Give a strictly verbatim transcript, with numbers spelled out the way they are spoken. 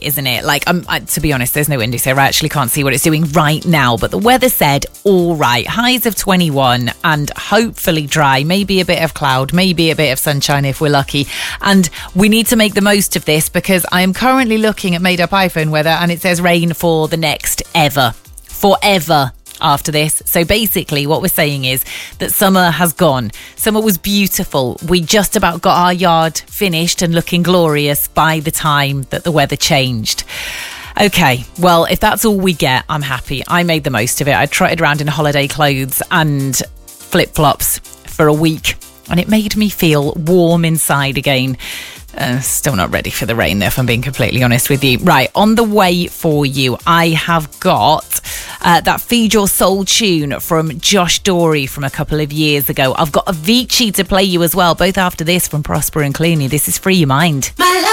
isn't it? Like, um, I, to be honest, there's no indicator. I actually can't see what it's doing right now, but the weather said all right. Highs of twenty-one and hopefully dry, maybe a bit of cloud, maybe a bit of sunshine if we're lucky. And we need to make the most of this because I am currently looking at Made Up iPhone weather and it says rain for the next ever, forever. After this. So basically what we're saying is that summer has gone. Summer was beautiful. We just about got our yard finished and looking glorious by the time that the weather changed. Okay, well, if that's all we get, I'm happy. I made the most of it. I trotted around in holiday clothes and flip-flops for a week and it made me feel warm inside again. Uh, still not ready for the rain, though, if I'm being completely honest with you. Right, on the way for you, I have got uh, that Feed Your Soul tune from Josh Dory from a couple of years ago. I've got Avicii to play you as well, both after this from Prosper and Clooney. This is Free Your Mind. My love.